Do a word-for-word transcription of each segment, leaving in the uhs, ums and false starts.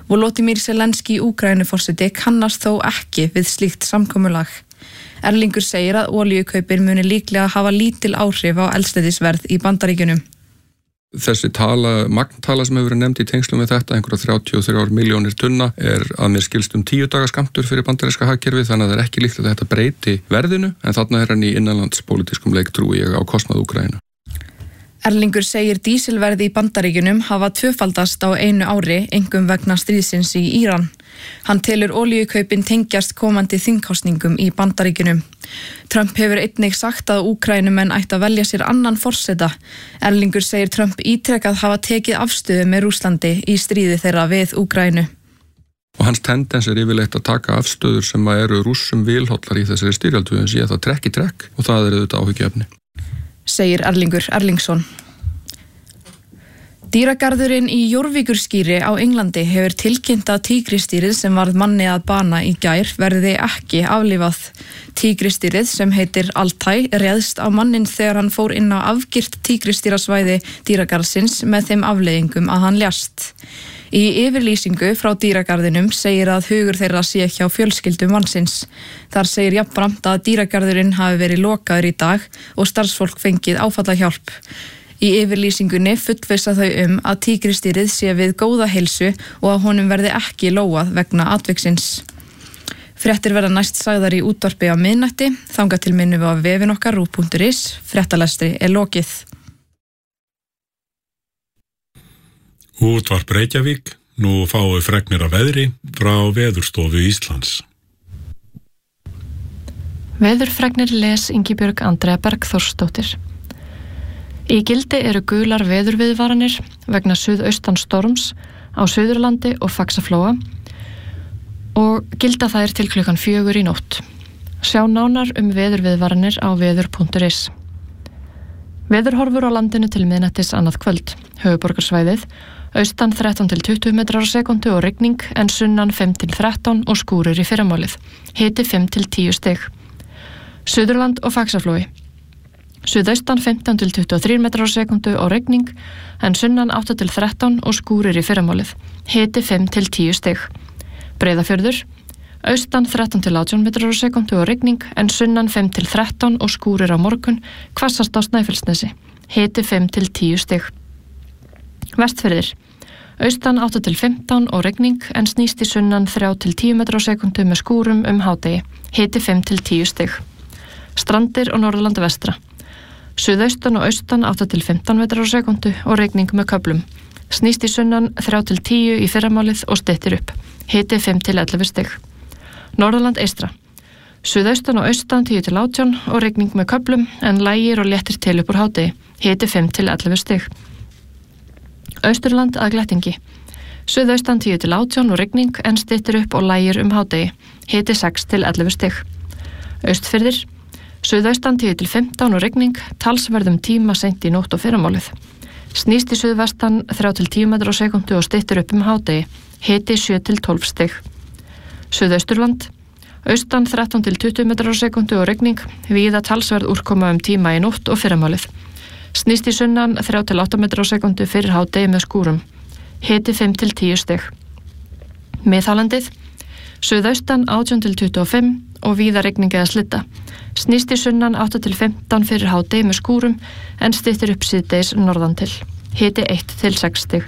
Volodymyr Zelenský Úkraínuforseti kannast þó ekki við slíkt samkomulag. Erlingur segir að olíukaupin muni líklega hafa lítil áhrif á eldsneytisverð í Bandaríkjunum. Þessi tala, magntala sem hefur verið nefnd í tengslum með þetta, einhverja þrjátíu og þrjár milljónir tunna, er að mér skilst um tíu daga skammtur fyrir bandaríska hagkerfið, þannig að það er ekki líklegt að þetta breyti verðinu, en þarna er hann í innanlandspólitískum leik trúi ég á kostnað Úkraínu. Erlingur segir dísilverði í Bandaríkjunum hafa tvöfaldast á einu ári, einkum vegna stríðsins í Íran. Hann telur olíukaupin tengjast komandi þingkosningum í Bandaríkjunum. Trump hefur einnig sagt að Úkraínumenn ættu að velja sér annan forseta. Erlingur segir Trump ítrekað hafa tekið afstöðu með Rússlandi í stríði þeirra við Úkraínu. Og hans tendens er yfirleitt að taka afstöður sem eru Rússum vilhollar í þessari styrjaldu, en sé að það trekk í trekk og það er auðvitað áhyggjuefni. Segir Erlingur Erlingsson. Dýragarðurinn í Jórvíkurskýri á Englandi hefur tilkynnt að tígristýrið sem varð manni að bana í gær verði ekki aflífað. Tígristýrið sem heitir Altai réðst á manninn þegar hann fór inn á afgirt tígristýrasvæði dýragarðsins með þeim afleiðingum að hann lést. Í yfirlýsingu frá dýragarðinum segir að hugur þeirra sé hjá fjölskyldum mannsins. Þar segir jafnframt að dýragarðurinn hafi verið lokaður í dag og starfsfólk fengið áfallahjálp. Í yfirlýsingunni fullvissa þau um að tígristýrið sé við góða heilsu og að honum verði ekki lóað vegna atviksins. Fréttir verða næst sagðar í útvarpi á miðnætti, þangað til minnum við á vefinn okkar rúv punktur is, fréttalestri er lokið. Útvarp Reykjavík, nú fáum við fregnir af veðri frá Veðurstofu Íslands. Veðurfregnir les Ingibjörg Andrea Bergþórsdóttir. Í gildi eru gular veðurviðvaranir vegna suðaustan storms á Suðurlandi og Faxaflóa og gilda þær til klukkan fjögur í nótt. Sjá nánar um veðurviðvaranir á veður punktur is. Veðurhorfur á landinu til miðnættis annað kvöld. Höfuðborgarsvæðið, austan þrettán til tuttugu metrar á sekúndu og rigning en sunnan fimm til þrettán og skúrir í fyrramálið. Hiti fimm til tíu stig. Suðurland og Faxaflói. Suðaustan fimmtán til tuttugu og þrír metrar á sekúndu og rigning en sunnan átta til þrettán og skúrir í fyrramálið. Hiti fimm til tíu stig. Breiðafjörður, austan þrettán til átján metrar á sekúndu og rigning en sunnan fimm til þrettán og skúrir á morgun, hvassast á Snæfellsnesi. Hiti fimm til tíu stig. Vestfirðir, austan átta til fimmtán og rigning en snýst í sunnan þrjú til tíu metrar á sekúndu með skúrum um hádegi. Hiti fimm til tíu stig. Strandir og Norðurland vestra. Suðaustan og austan átta til fimmtán metrar á sekúndu og rigning með köflum. Snýst í sunnan þrjú til tíu í fyrramálið og styttir upp. Hiti fimm til ellefu stig. Norðurland eystra. Suðaustan og austan tíu til átján og rigning með köflum en lægir og léttir til upp úr hádegi. Hiti fimm til ellefu stig. Austurland að Glettingi. Suðaustan tíu til átján og rigning en styttir upp og lægir um hádegi. Hiti sex til ellefu stig. Austfirðir. Suðaustan tíu til fimmtán og rigning, talsverðum tíma seint í nótt og fyrramálið. Snýst í suðvestan þrjú til tíu metrar á sekúndu og styttir upp um hádegi. Hiti sjö til tólf stig. Suðausturland. Austan þrettán til tuttugu metrar á sekúndu og rigning, víða talsverð úrkoma um tíma í nótt og fyrramálið. Snýst í sunnan þrjú til átta metrar á sekúndu fyrir hádegi með skúrum. Hiti fimm til tíu stig. Miðhálendið. Suðaustan átján til tuttugu og fimm og víða rigning eða slitta. Snýst í sunnan átta til fimmtán fyrir hádegi með skúrum en styttir upp síðdegis norðan til. Hiti eitt til sex stig.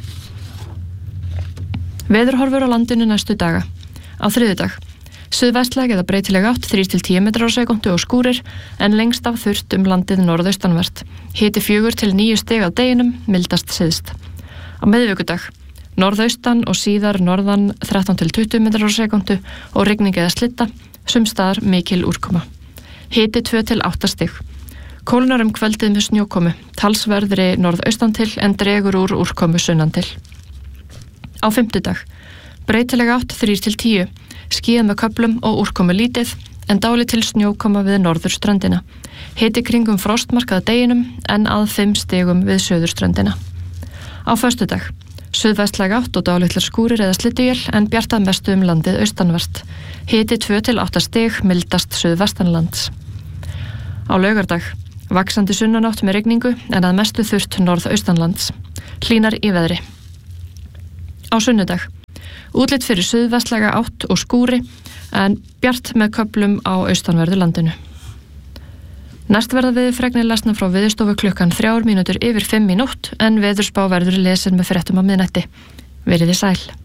Veðurhorfur á landinu næstu daga. Á þriðjudag. Suðvestlæg eða breytileg átt þrír til tíu metrar á sekúndu og skúrir en lengst af þurrt um landið norðaustanvert. Hiti fjögur til níu stig á deginum, mildast syðst. Á miðvikudag. Norðaustan og síðar norðan þrettán til tuttugu metrar á sekúndu og rigning eða slitta, sums staðar mikil úrkoma. Hiti tvö til átta stig. Kólnar um kvöldið með snjókomu, talsverðri norðaustan til en dregur úr úrkomu sunnan til. Á fimmtudag. Breytileg átt þrír til tíu, skýjað með köflum og úrkomu lítið en dálítil snjókoma við norðurströndina. Hiti kringum frostmarkað deginum en að fimm stigum við suðurströndina. Á föstudag. Suðvestlæg átt og dálitlar skúrir eða slydduél en bjartað mestu um landið austanvert. Hiti tvö til átta stig, mildast suðvestanlands. Á laugardag. Vaxandi sunnanátt með rigningu en að mestu þurrt norðaustanlands. Hlýnar í veðri. Á sunnudag. Útlit fyrir suðvestlæga átt og skúri en bjart með köflum á austanverðu landinu. Næst verða veðurfregnir lesna frá Veðurstofu klukkan þrjár mínútur yfir fimm í nótt en veðurspá verður lesin með fréttum á miðnætti. Verið þið sæl.